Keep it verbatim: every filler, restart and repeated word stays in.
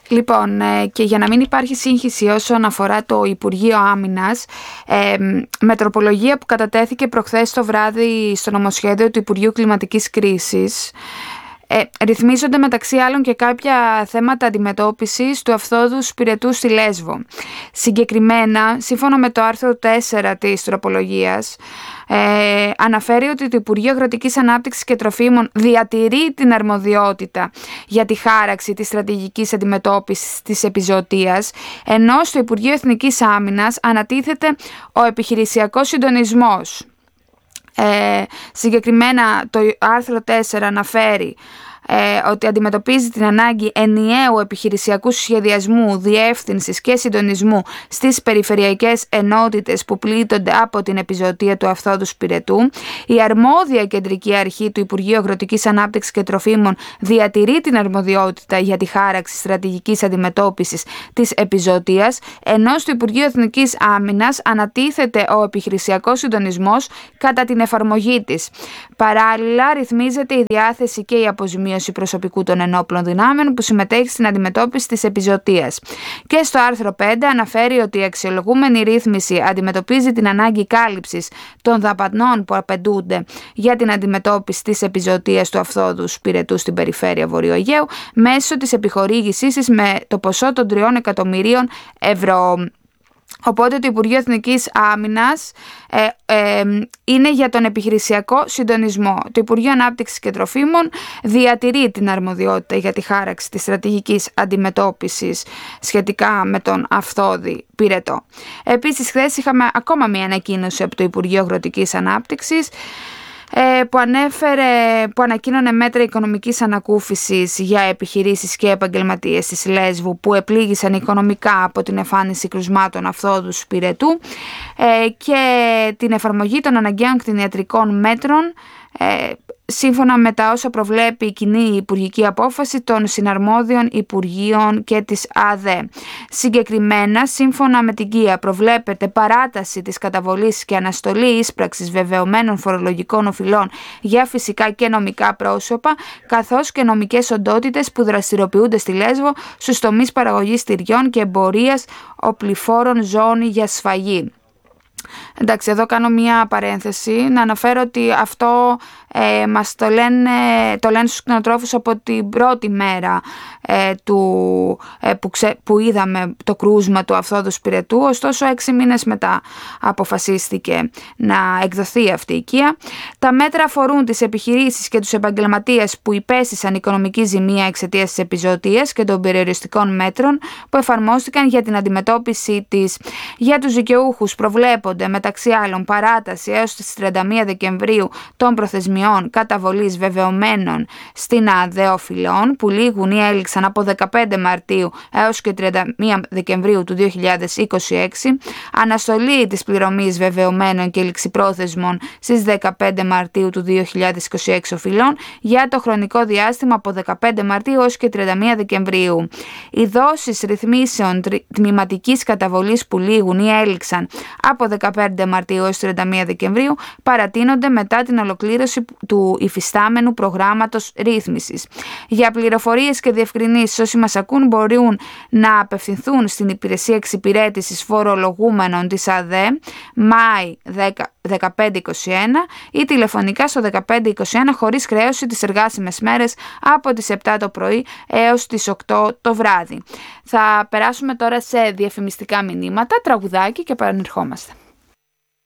Λοιπόν, ε, και για να μην υπάρχει σύγχυση όσον αφορά το Υπουργείο Άμυνας, ε, με τροπολογία που κατατέθηκε προχθές το βράδυ στο νομοσχέδιο του Υπουργείου Κλιματικής Κρίσης, Ε, ρυθμίζονται μεταξύ άλλων και κάποια θέματα αντιμετώπισης του αυθόδου πυρετού στη Λέσβο. Συγκεκριμένα, σύμφωνα με το άρθρο τέσσερα της τροπολογίας, ε, αναφέρει ότι το Υπουργείο Αγροτικής Ανάπτυξης και Τροφίμων διατηρεί την αρμοδιότητα για τη χάραξη της στρατηγικής αντιμετώπισης της επιζωοτίας, ενώ στο Υπουργείο Εθνικής Άμυνας ανατίθεται ο επιχειρησιακός συντονισμός. Ε, συγκεκριμένα το άρθρο τέσσερα αναφέρει ε, ότι αντιμετωπίζει την ανάγκη ενιαίου επιχειρησιακού σχεδιασμού, διεύθυνσης και συντονισμού στις περιφερειακές ενότητες που πλήττονται από την επιζωοτία του αυθόδους πυρετού. Η αρμόδια κεντρική αρχή του Υπουργείου Αγροτικής Ανάπτυξης και Τροφίμων διατηρεί την αρμοδιότητα για τη χάραξη στρατηγικής αντιμετώπισης της επιζωοτίας, ενώ στο Υπουργείο Εθνικής Άμυνας ανατίθεται ο επιχειρησιακός συντονισμός κατά την εφαρμογή της. Παράλληλα, ρυθμίζεται η διάθεση και η αποζημίωση προσωπικού των ενόπλων δυνάμεων που συμμετέχει στην αντιμετώπιση της επιζωοτίας. Και στο άρθρο πέντε αναφέρει ότι η αξιολογούμενη ρύθμιση αντιμετωπίζει την ανάγκη κάλυψης των δαπανών που απαιτούνται για την αντιμετώπιση της επιζωοτίας του αυθόδους πυρετού στην περιφέρεια Βορείου Αιγαίου μέσω της επιχορήγησής της με το ποσό των τριών εκατομμυρίων ευρώ. Οπότε το Υπουργείο Εθνικής Άμυνας ε, ε, είναι για τον επιχειρησιακό συντονισμό. Το Υπουργείο Ανάπτυξης και Τροφίμων διατηρεί την αρμοδιότητα για τη χάραξη της στρατηγικής αντιμετώπισης σχετικά με τον αυθόδη πυρετό. Επίσης, χθες είχαμε ακόμα μια ανακοίνωση από το Υπουργείο Αγροτικής Ανάπτυξης που ανέφερε, που ανακοίνωνε μέτρα οικονομικής ανακούφισης για επιχειρήσεις και επαγγελματίες της Λέσβου που επλήγησαν οικονομικά από την εμφάνιση κρουσμάτων αυθόδους πυρετού και την εφαρμογή των αναγκαίων κτηνιατρικών μέτρων σύμφωνα με τα όσα προβλέπει η κοινή υπουργική απόφαση των συναρμόδιων υπουργείων και της ΑΔΕ. Συγκεκριμένα, σύμφωνα με την ΚΙΑ, προβλέπεται παράταση της καταβολής και αναστολή ίσπραξης βεβαιωμένων φορολογικών οφειλών για φυσικά και νομικά πρόσωπα, καθώς και νομικές οντότητες που δραστηριοποιούνται στη Λέσβο στους τομείς παραγωγής τυριών και εμπορίας οπλιφόρων ζώων για σφαγή. Εντάξει, εδώ κάνω μία παρένθεση να αναφέρω ότι αυτό ε, μας το λένε, το λένε στους κτηνοτρόφους από την πρώτη μέρα ε, του, ε, που, ξε, που είδαμε το κρούσμα του αυθόδους πυρετού. Ωστόσο, έξι μήνες μετά αποφασίστηκε να εκδοθεί αυτή η οικία. Τα μέτρα αφορούν τις επιχειρήσεις και τους επαγγελματίες που υπέστησαν οικονομική ζημία εξαιτίας της επιζωοτίας και των περιοριστικών μέτρων που εφαρμόστηκαν για την αντιμετώπιση της. Για τους δικαιούχους προβλέπονται μεταξύ άλλων παράταση έως τις τριάντα μία Δεκεμβρίου των προθεσμιών καταβολής βεβαιωμένων στην ΑΔΕ οφειλών που λήγουν ή έληξαν από δεκαπέντε Μαρτίου έως και τριάντα μία Δεκεμβρίου του δύο χιλιάδες είκοσι έξι, αναστολή της πληρωμής βεβαιωμένων και ληξιπρόθεσμων στις δεκαπέντε Μαρτίου του δύο χιλιάδες είκοσι έξι οφειλών για το χρονικό διάστημα από δεκαπέντε Μαρτίου έως και τριάντα μία Δεκεμβρίου. Οι δόσεις ρυθμίσεων τμηματικής καταβολής που λήγουν ή έληξαν από δεκαπέντε Μαρτίου έως τριάντα μία Δεκεμβρίου παρατείνονται μετά την ολοκλήρωση του υφιστάμενου προγράμματος ρύθμισης. Για πληροφορίες και διευκρινήσεις όσοι μας ακούν μπορούν να απευθυνθούν στην υπηρεσία εξυπηρέτησης φορολογούμενων της ΑΔΕ ΜΑΗ δεκαπέντε είκοσι ένα ή τηλεφωνικά στο δεκαπέντε είκοσι ένα χωρίς χρέωση τις εργάσιμες μέρες από τις επτά το πρωί έως τις οκτώ το βράδυ. Θα περάσουμε τώρα σε διαφημιστικά μηνύματα, τραγουδάκι και επανερχόμαστε.